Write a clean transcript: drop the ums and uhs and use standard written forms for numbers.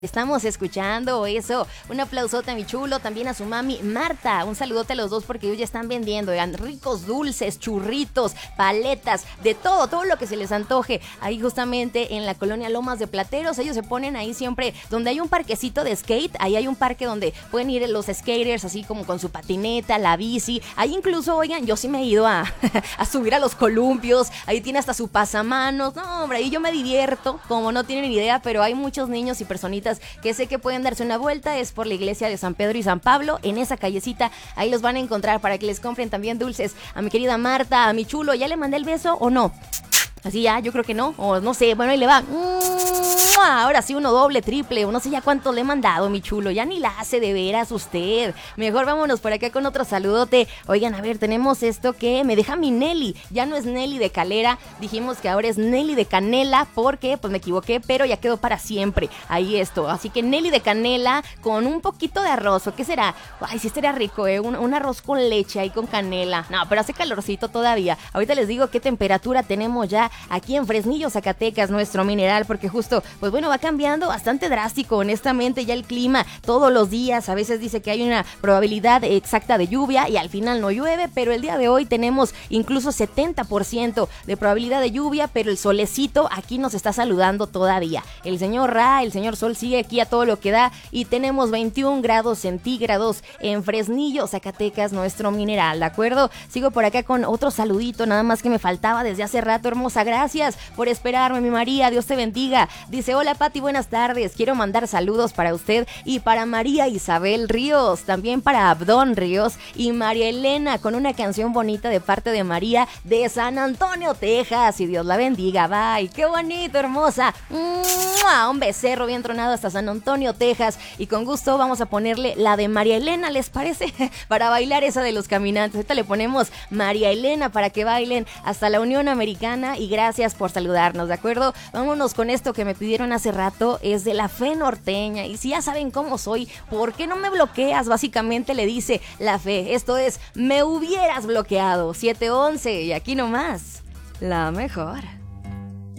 Estamos escuchando eso. Un aplausote a mi chulo, también a su mami Marta. Un saludote a los dos porque ellos ya están vendiendo. Oigan, ricos dulces, churritos, paletas, de todo lo que se les antoje. Ahí justamente en la colonia Lomas de Plateros, ellos se ponen ahí siempre donde hay un parquecito de skate. Ahí hay un parque donde pueden ir los skaters así como con su patineta, la bici. Ahí incluso, oigan, yo sí me he ido a subir a los columpios. Ahí tiene hasta su pasamanos. No, hombre, ahí yo me divierto, como no tienen ni idea, pero hay muchos niños y personitas que sé que pueden darse una vuelta. Es por la iglesia de San Pedro y San Pablo, en esa callecita. Ahí los van a encontrar para que les compren también dulces. A mi querida Marta, a mi chulo, ¿ya le mandé el beso o no? Así ya, yo creo que no, o no sé, bueno, ahí le va. Ahora sí, uno doble, triple, o no sé ya cuánto le he mandado, mi chulo, ya ni la hace de veras usted. Mejor vámonos por acá con otro saludote. Oigan, a ver, tenemos esto que me deja mi Nelly. Ya no es Nelly de Calera, dijimos que ahora es Nelly de Canela, porque pues me equivoqué, pero ya quedó para siempre. Ahí esto, así que Nelly de Canela con un poquito de arroz, ¿o qué será? Ay, sí estaría rico, un arroz con leche ahí con canela. No, pero hace calorcito todavía. Ahorita les digo qué temperatura tenemos ya aquí en Fresnillo, Zacatecas, nuestro mineral, porque justo, pues bueno, va cambiando bastante drástico, honestamente, ya el clima todos los días, a veces dice que hay una probabilidad exacta de lluvia y al final no llueve, pero el día de hoy tenemos incluso 70% de probabilidad de lluvia, pero el solecito aquí nos está saludando todavía. El señor Ra, el señor Sol sigue aquí a todo lo que da y tenemos 21 grados centígrados en Fresnillo, Zacatecas, nuestro mineral, ¿de acuerdo? Sigo por acá con otro saludito, nada más que me faltaba desde hace rato, hermosa. Gracias por esperarme, mi María, Dios te bendiga. Dice, hola Pati, buenas tardes, quiero mandar saludos para usted y para María Isabel Ríos, también para Abdón Ríos y María Elena, con una canción bonita de parte de María de San Antonio, Texas, y Dios la bendiga, bye. Qué bonito, hermosa. Un becerro bien tronado hasta San Antonio, Texas, y con gusto vamos a ponerle la de María Elena, ¿les parece? Para bailar esa de los caminantes. Ahorita le ponemos María Elena para que bailen hasta la Unión Americana. Y gracias por saludarnos, ¿de acuerdo? Vámonos con esto que me pidieron hace rato, es de La Fe Norteña. Y si ya saben cómo soy, ¿por qué no me bloqueas? Básicamente le dice La Fe. Esto es, me hubieras bloqueado. 7:11 y aquí nomás, la mejor.